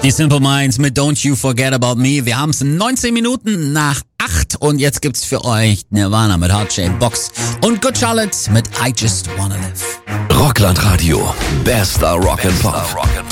Die Simple Minds mit Don't You Forget About Me. Wir haben es 19 Minuten nach 8 und jetzt gibt's für euch Nirvana mit Heart Shaped Box und Good Charlotte mit I Just Wanna Live. Rockland Radio. Bester Rock and Pop.